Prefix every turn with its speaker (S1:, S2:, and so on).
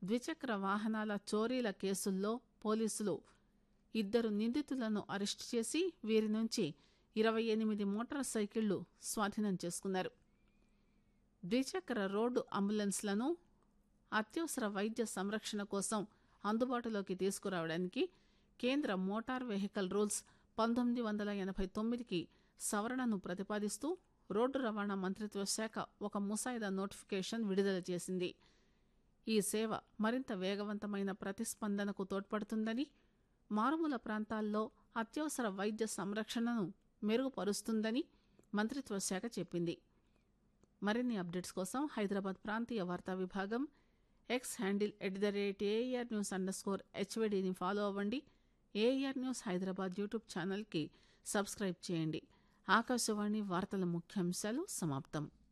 S1: ద్విచక్ర వాహనాల చోరీల కేసుల్లో పోలీసులు 2 నిందితులను అరెస్టు చేసి వీరి నుంచి 28 మోటార్ సైకిళ్లు స్వాధీనం చేసుకున్నారు. ద్విచక్ర రోడ్డు అంబులెన్స్లను అత్యవసర వైద్య సంరక్షణ కోసం అందుబాటులోకి తీసుకురావడానికి కేంద్ర మోటార్ వెహికల్ రూల్స్ 1989కి సవరణను ప్రతిపాదిస్తూ రోడ్డు రవాణా మంత్రిత్వ శాఖ ఒక ముసాయిదా నోటిఫికేషన్ విడుదల చేసింది. ఈ సేవ మరింత వేగవంతమైన ప్రతిస్పందనకు తోడ్పడుతుందని, మారుమూల ప్రాంతాల్లో అత్యవసర వైద్య సంరక్షణను మెరుగుపరుస్తుందని మంత్రిత్వ శాఖ చెప్పింది. మరిన్ని అప్డేట్స్ కోసం హైదరాబాద్ ప్రాంతీయ వార్తా విభాగం ఎక్స్ హ్యాండిల్ @ARNews_HVDని ఫాలో అవ్వండి. AR న్యూస్ హైదరాబాద్ యూట్యూబ్ ఛానల్కి సబ్స్క్రైబ్ చేయండి. ఆకాశవాణి వార్తల ముఖ్యాంశాలు సమాప్తం.